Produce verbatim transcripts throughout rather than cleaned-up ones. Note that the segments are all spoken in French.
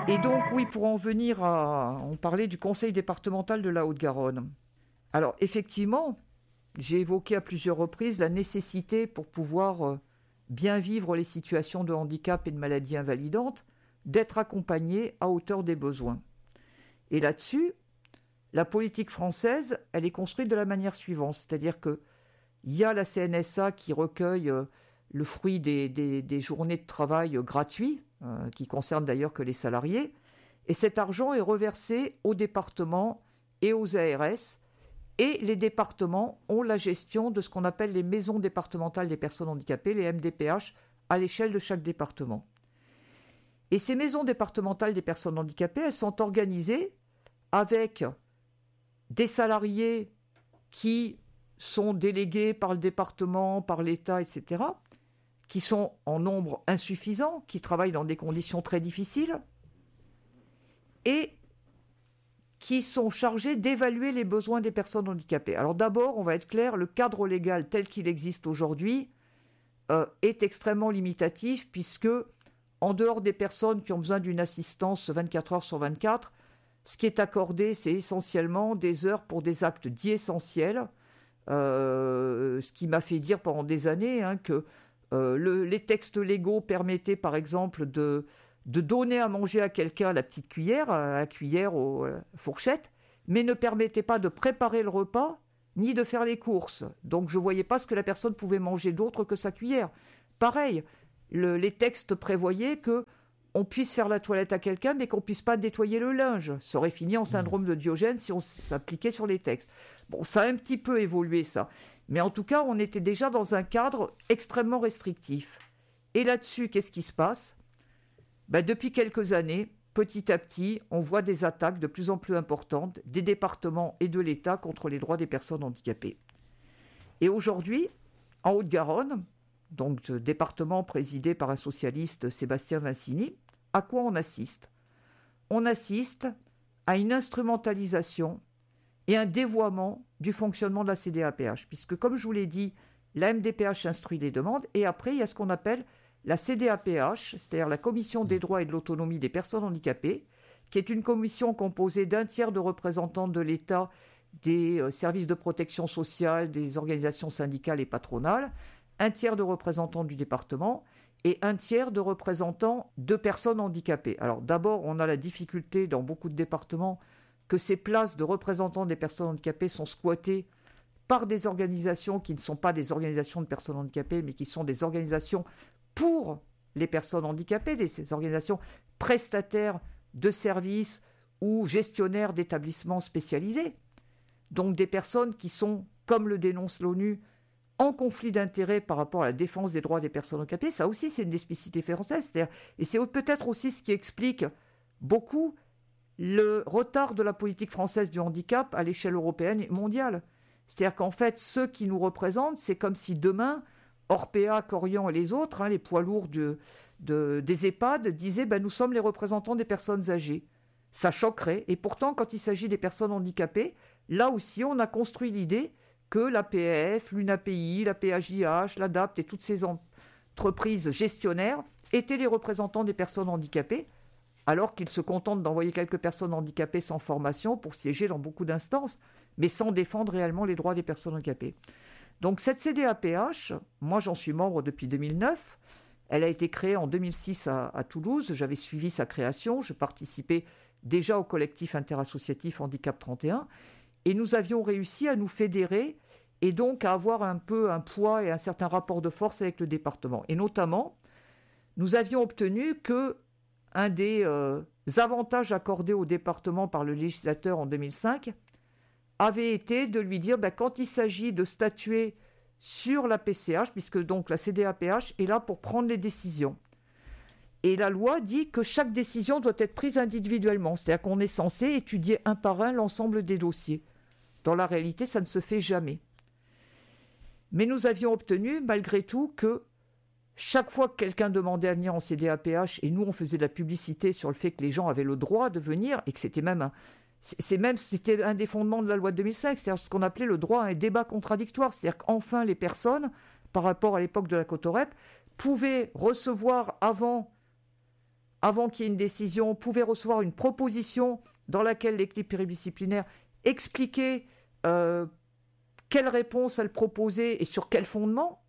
Et donc, oui, pour en venir à... On parlait du conseil départemental de la Haute-Garonne. Alors, effectivement, j'ai évoqué à plusieurs reprises la nécessité pour pouvoir bien vivre les situations de handicap et de maladie invalidante, d'être accompagné à hauteur des besoins. Et là-dessus, la politique française, elle est construite de la manière suivante, c'est-à-dire qu'il y a la C N S A qui recueille le fruit des, des, des journées de travail gratuits, euh, qui concernent d'ailleurs que les salariés, et cet argent est reversé aux départements et aux A R S, et les départements ont la gestion de ce qu'on appelle les maisons départementales des personnes handicapées, les M D P H, à l'échelle de chaque département. Et ces maisons départementales des personnes handicapées, elles sont organisées avec des salariés qui sont délégués par le département, par l'État, et cetera, qui sont en nombre insuffisant, qui travaillent dans des conditions très difficiles, et qui sont chargés d'évaluer les besoins des personnes handicapées. Alors d'abord, on va être clair, le cadre légal tel qu'il existe aujourd'hui euh, est extrêmement limitatif, puisque en dehors des personnes qui ont besoin d'une assistance vingt-quatre heures sur vingt-quatre, ce qui est accordé, c'est essentiellement des heures pour des actes dits essentiels, euh, ce qui m'a fait dire pendant des années hein, que euh, le, les textes légaux permettaient par exemple de, de donner à manger à quelqu'un la petite cuillère, la cuillère aux euh, fourchettes, mais ne permettaient pas de préparer le repas ni de faire les courses. Donc je ne voyais pas ce que la personne pouvait manger d'autre que sa cuillère. Pareil, le, les textes prévoyaient que on puisse faire la toilette à quelqu'un, mais qu'on ne puisse pas nettoyer le linge. Ça aurait fini en syndrome de Diogène si on s'appliquait sur les textes. Bon, ça a un petit peu évolué, ça. Mais en tout cas, on était déjà dans un cadre extrêmement restrictif. Et là-dessus, qu'est-ce qui se passe ? Ben, depuis quelques années, petit à petit, on voit des attaques de plus en plus importantes des départements et de l'État contre les droits des personnes handicapées. Et aujourd'hui, en Haute-Garonne, donc ce département présidé par un socialiste, Sébastien Vincini, à quoi on assiste ? On assiste à une instrumentalisation et un dévoiement du fonctionnement de la C D A P H, puisque comme je vous l'ai dit, la M D P H instruit les demandes, et après il y a ce qu'on appelle la C D A P H, c'est-à-dire la Commission des droits et de l'autonomie des personnes handicapées, qui est une commission composée d'un tiers de représentants de l'État, des euh, services de protection sociale, des organisations syndicales et patronales, un tiers de représentants du département et un tiers de représentants de personnes handicapées. Alors d'abord, on a la difficulté dans beaucoup de départements que ces places de représentants des personnes handicapées sont squattées par des organisations qui ne sont pas des organisations de personnes handicapées, mais qui sont des organisations pour les personnes handicapées, des organisations prestataires de services ou gestionnaires d'établissements spécialisés. Donc des personnes qui sont, comme le dénonce l'ONU, en conflit d'intérêts par rapport à la défense des droits des personnes handicapées. Ça aussi, c'est une des spécificités françaises. C'est-à-dire, et c'est peut-être aussi ce qui explique beaucoup le retard de la politique française du handicap à l'échelle européenne et mondiale. C'est-à-dire qu'en fait, ceux qui nous représentent, c'est comme si demain, Orpea, Corian et les autres, hein, les poids lourds de, de, des EHPAD, disaient ben, « nous sommes les représentants des personnes âgées ». Ça choquerait. Et pourtant, quand il s'agit des personnes handicapées, là aussi, on a construit l'idée que l'A P F, l'U N A P I, la P H I H, l'A D A P T et toutes ces entreprises gestionnaires étaient les représentants des personnes handicapées, alors qu'ils se contentent d'envoyer quelques personnes handicapées sans formation pour siéger dans beaucoup d'instances, mais sans défendre réellement les droits des personnes handicapées. Donc cette C D A P H, moi j'en suis membre depuis deux mille neuf, elle a été créée en deux mille six à, à Toulouse, j'avais suivi sa création, je participais déjà au collectif interassociatif Handicap trente et un, et nous avions réussi à nous fédérer et donc à avoir un peu un poids et un certain rapport de force avec le département. Et notamment, nous avions obtenu que un des euh, avantages accordés au département par le législateur en deux mille cinq avait été de lui dire ben, quand il s'agit de statuer sur la P C H, puisque donc la C D A P H est là pour prendre les décisions. Et la loi dit que chaque décision doit être prise individuellement, c'est-à-dire qu'on est censé étudier un par un l'ensemble des dossiers. Dans la réalité, ça ne se fait jamais. Mais nous avions obtenu, malgré tout, que chaque fois que quelqu'un demandait à venir en C D A P H, et nous on faisait de la publicité sur le fait que les gens avaient le droit de venir, et que c'était même un, c'est même, c'était un des fondements de la loi de deux mille cinq, c'est-à-dire ce qu'on appelait le droit à un débat contradictoire, c'est-à-dire qu'enfin les personnes, par rapport à l'époque de la Cotorep, pouvaient recevoir avant avant qu'il y ait une décision, pouvaient recevoir une proposition dans laquelle l'équipe pluridisciplinaire expliquait euh, quelle réponse elle proposait et sur quel fondement,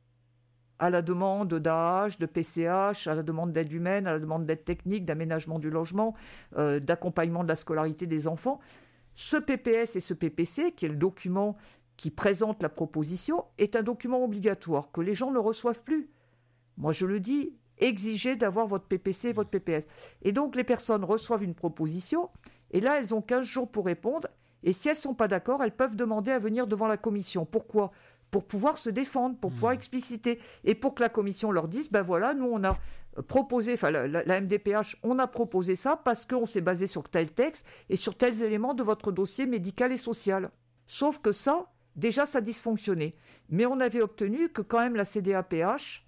à la demande d'A H, de P C H, à la demande d'aide humaine, à la demande d'aide technique, d'aménagement du logement, euh, d'accompagnement de la scolarité des enfants. Ce P P S et ce P P C, qui est le document qui présente la proposition, est un document obligatoire que les gens ne reçoivent plus. Moi, je le dis, exigez d'avoir votre P P C et votre P P S. Et donc, les personnes reçoivent une proposition, et là, elles ont quinze jours pour répondre, et si elles ne sont pas d'accord, elles peuvent demander à venir devant la commission. Pourquoi ? Pour pouvoir se défendre, pour pouvoir expliciter, et pour que la commission leur dise, ben voilà, nous on a proposé, enfin la, la, la M D P H, on a proposé ça parce qu'on s'est basé sur tel texte et sur tels éléments de votre dossier médical et social. Sauf que ça, déjà ça dysfonctionnait. Mais on avait obtenu que quand même la C D A P H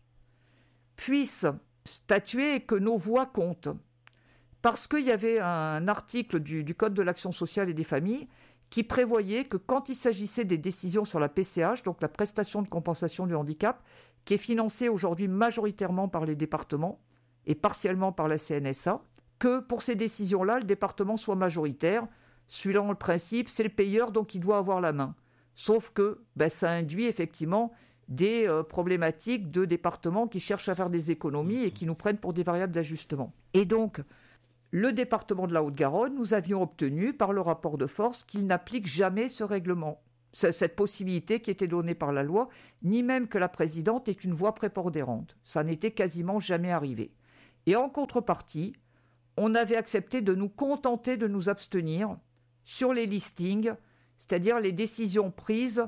puisse statuer et que nos voix comptent. Parce qu'il y avait un article du, du Code de l'action sociale et des familles qui prévoyait que quand il s'agissait des décisions sur la P C H, donc la prestation de compensation du handicap, qui est financée aujourd'hui majoritairement par les départements et partiellement par la C N S A, que pour ces décisions-là, le département soit majoritaire, suivant le principe, c'est le payeur, donc il doit avoir la main. Sauf que ben, ça induit effectivement des euh, problématiques de départements qui cherchent à faire des économies et qui nous prennent pour des variables d'ajustement. Et donc, le département de la Haute-Garonne, nous avions obtenu par le rapport de force qu'il n'applique jamais ce règlement, cette possibilité qui était donnée par la loi, ni même que la présidente ait une voix prépondérante. Ça n'était quasiment jamais arrivé. Et en contrepartie, on avait accepté de nous contenter de nous abstenir sur les listings, c'est-à-dire les décisions prises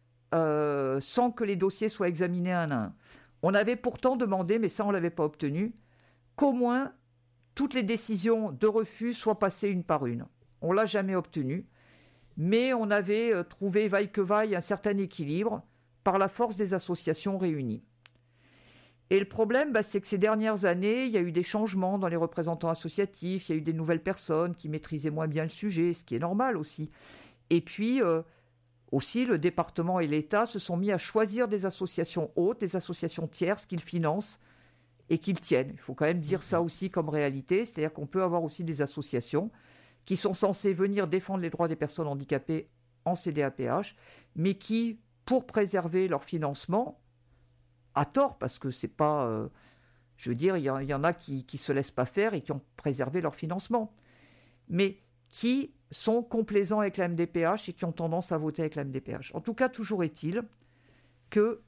euh, sans que les dossiers soient examinés un à un. On avait pourtant demandé, mais ça on ne l'avait pas obtenu, qu'au moins toutes les décisions de refus soient passées une par une. On ne l'a jamais obtenu, mais on avait trouvé, vaille que vaille, un certain équilibre par la force des associations réunies. Et le problème, bah, c'est que ces dernières années, il y a eu des changements dans les représentants associatifs, il y a eu des nouvelles personnes qui maîtrisaient moins bien le sujet, ce qui est normal aussi. Et puis, euh, aussi, le département et l'État se sont mis à choisir des associations hautes, des associations tierces qu'ils financent, et qu'ils tiennent. Il faut quand même dire ça aussi comme réalité, c'est-à-dire qu'on peut avoir aussi des associations qui sont censées venir défendre les droits des personnes handicapées en C D A P H, mais qui, pour préserver leur financement, à tort, parce que c'est pas... Euh, je veux dire, il y, y en a qui ne se laissent pas faire et qui ont préservé leur financement, mais qui sont complaisants avec la M D P H et qui ont tendance à voter avec la M D P H. En tout cas, toujours est-il que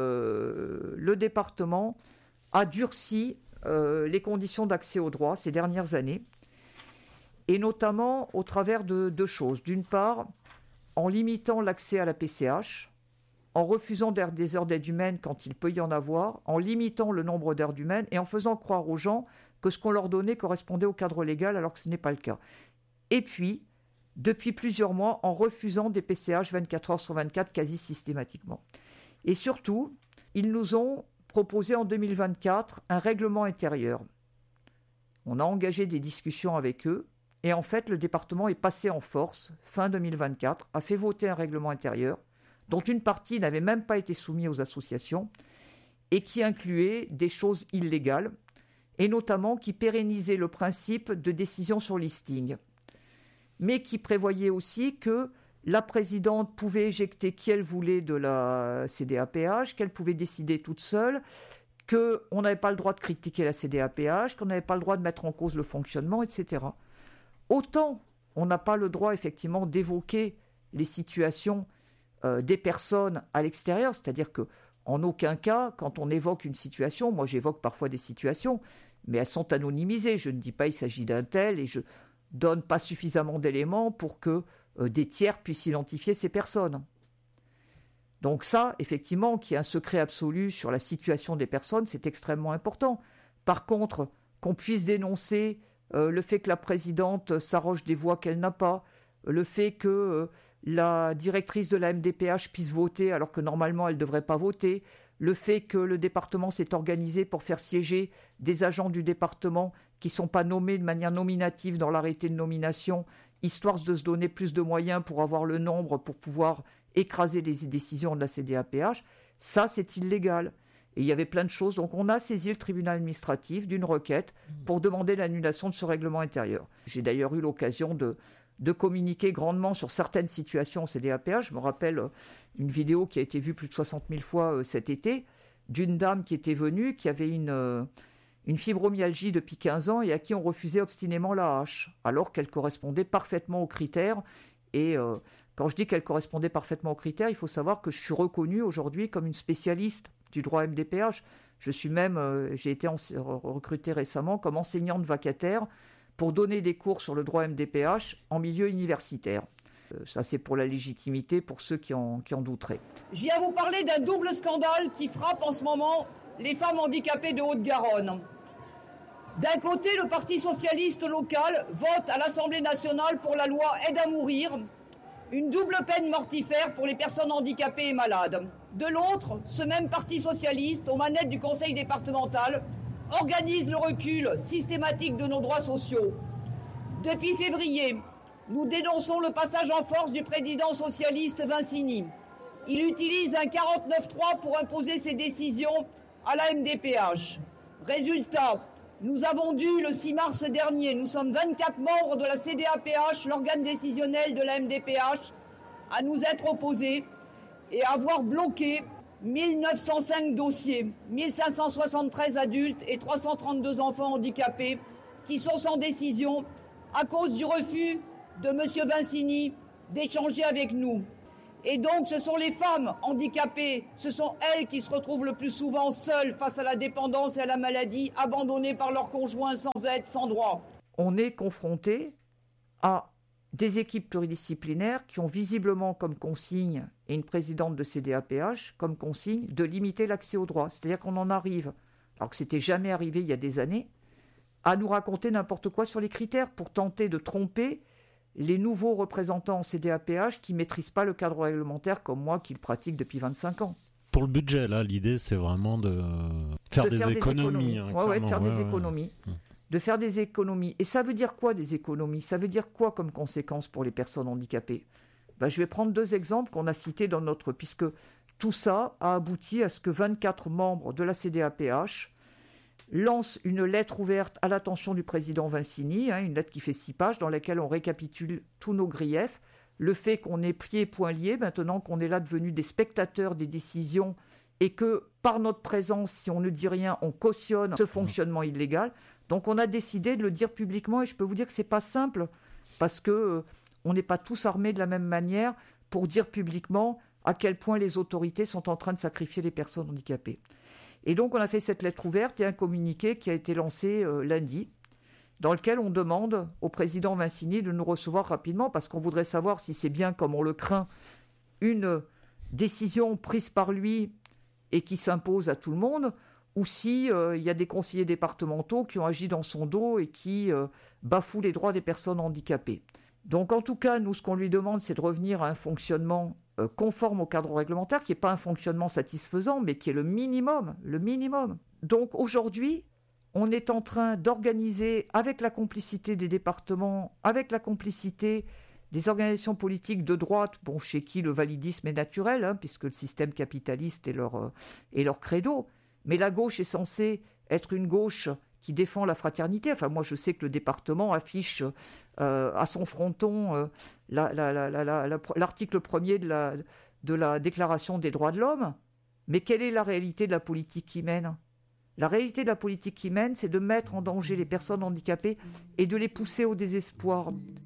euh, le département a durci euh, les conditions d'accès aux droits ces dernières années, et notamment au travers de deux choses. D'une part, en limitant l'accès à la P C H, en refusant des heures d'aide humaine quand il peut y en avoir, en limitant le nombre d'heures humaines et en faisant croire aux gens que ce qu'on leur donnait correspondait au cadre légal alors que ce n'est pas le cas. Et puis, depuis plusieurs mois, en refusant des P C H vingt-quatre heures sur vingt-quatre quasi systématiquement. Et surtout, ils nous ont proposé en deux mille vingt-quatre un règlement intérieur. On a engagé des discussions avec eux et en fait le département est passé en force fin deux mille vingt-quatre, a fait voter un règlement intérieur dont une partie n'avait même pas été soumise aux associations et qui incluait des choses illégales et notamment qui pérennisait le principe de décision sur listing, mais qui prévoyait aussi que la présidente pouvait éjecter qui elle voulait de la C D A P H, qu'elle pouvait décider toute seule, qu'on n'avait pas le droit de critiquer la C D A P H, qu'on n'avait pas le droit de mettre en cause le fonctionnement, et cetera. Autant on n'a pas le droit effectivement d'évoquer les situations euh, des personnes à l'extérieur, c'est-à-dire qu'en aucun cas, quand on évoque une situation, moi j'évoque parfois des situations, mais elles sont anonymisées, je ne dis pas il s'agit d'un tel, et je donne pas suffisamment d'éléments pour que euh, des tiers puissent identifier ces personnes. Donc ça, effectivement, qu'il y ait un secret absolu sur la situation des personnes, c'est extrêmement important. Par contre, qu'on puisse dénoncer euh, le fait que la présidente s'arroge des voix qu'elle n'a pas, le fait que euh, la directrice de la M D P H puisse voter alors que normalement elle ne devrait pas voter, le fait que le département s'est organisé pour faire siéger des agents du département qui ne sont pas nommés de manière nominative dans l'arrêté de nomination, histoire de se donner plus de moyens pour avoir le nombre, pour pouvoir écraser les décisions de la C D A P H, ça c'est illégal. Et il y avait plein de choses. Donc on a saisi le tribunal administratif d'une requête pour demander l'annulation de ce règlement intérieur. J'ai d'ailleurs eu l'occasion de, de communiquer grandement sur certaines situations en C D A P H. Je me rappelle une vidéo qui a été vue plus de soixante mille fois euh, cet été, d'une dame qui était venue, qui avait une, euh, une fibromyalgie depuis quinze ans et à qui on refusait obstinément la hache, alors qu'elle correspondait parfaitement aux critères. Et euh, quand je dis qu'elle correspondait parfaitement aux critères, il faut savoir que je suis reconnue aujourd'hui comme une spécialiste du droit M D P H. Je suis même, euh, j'ai été en, recrutée récemment comme enseignante vacataire pour donner des cours sur le droit M D P H en milieu universitaire. Euh, ça, c'est pour la légitimité, pour ceux qui en, qui en douteraient. Je viens vous parler d'un double scandale qui frappe en ce moment les femmes handicapées de Haute-Garonne. D'un côté, le Parti socialiste local vote à l'Assemblée nationale pour la loi Aide à mourir, une double peine mortifère pour les personnes handicapées et malades. De l'autre, ce même Parti socialiste, aux manettes du conseil départemental, organise le recul systématique de nos droits sociaux. Depuis février, nous dénonçons le passage en force du président socialiste Vincini. Il utilise un quarante-neuf trois pour imposer ses décisions à la M D P H. Résultat, nous avons dû, le six mars dernier, nous sommes vingt-quatre membres de la C D A P H, l'organe décisionnel de la M D P H, à nous être opposés et à avoir bloqué mille neuf cent cinq dossiers, mille cinq cent soixante-treize adultes et trois cent trente-deux enfants handicapés qui sont sans décision à cause du refus de M. Vincini d'échanger avec nous. Et donc, ce sont les femmes handicapées, ce sont elles qui se retrouvent le plus souvent seules face à la dépendance et à la maladie, abandonnées par leurs conjoints sans aide, sans droit. On est confronté à des équipes pluridisciplinaires qui ont visiblement comme consigne, et une présidente de C D A P H, comme consigne de limiter l'accès aux droits. C'est-à-dire qu'on en arrive, alors que c'était jamais arrivé il y a des années, à nous raconter n'importe quoi sur les critères pour tenter de tromper les nouveaux représentants en C D A P H qui ne maîtrisent pas le cadre réglementaire comme moi qui le pratique depuis vingt-cinq ans. Pour le budget, là, l'idée, c'est vraiment de faire, de des, faire économies, des économies. Hein, ouais, ouais, de faire ouais, des ouais. économies. Ouais. De faire des économies. Et ça veut dire quoi, des économies ? Ça veut dire quoi comme conséquence pour les personnes handicapées ? Ben, je vais prendre deux exemples qu'on a cités dans notre... Puisque tout ça a abouti à ce que vingt-quatre membres de la C D A P H lance une lettre ouverte à l'attention du président Vincini, hein, une lettre qui fait six pages, dans laquelle on récapitule tous nos griefs, le fait qu'on est pieds et poings liés, maintenant qu'on est là devenus des spectateurs des décisions, et que par notre présence, si on ne dit rien, on cautionne ce fonctionnement illégal. Donc on a décidé de le dire publiquement, et je peux vous dire que ce n'est pas simple, parce qu'on euh, n'est pas tous armés de la même manière pour dire publiquement à quel point les autorités sont en train de sacrifier les personnes handicapées. Et donc, on a fait cette lettre ouverte et un communiqué qui a été lancé euh, lundi, dans lequel on demande au président Vincini de nous recevoir rapidement, parce qu'on voudrait savoir si c'est bien, comme on le craint, une décision prise par lui et qui s'impose à tout le monde, ou si euh, il y a des conseillers départementaux qui ont agi dans son dos et qui euh, bafouent les droits des personnes handicapées. Donc, en tout cas, nous, ce qu'on lui demande, c'est de revenir à un fonctionnement conforme au cadre réglementaire, qui n'est pas un fonctionnement satisfaisant, mais qui est le minimum, le minimum. Donc aujourd'hui, on est en train d'organiser, avec la complicité des départements, avec la complicité des organisations politiques de droite, bon, chez qui le validisme est naturel, hein, puisque le système capitaliste est leur, euh, est leur credo, mais la gauche est censée être une gauche qui défend la fraternité. Enfin, moi, je sais que le département affiche euh, à son fronton euh, la, la, la, la, la, la, l'article premier de la, de la Déclaration des droits de l'homme. Mais quelle est la réalité de la politique qui mène ? La réalité de la politique qui mène, c'est de mettre en danger les personnes handicapées et de les pousser au désespoir.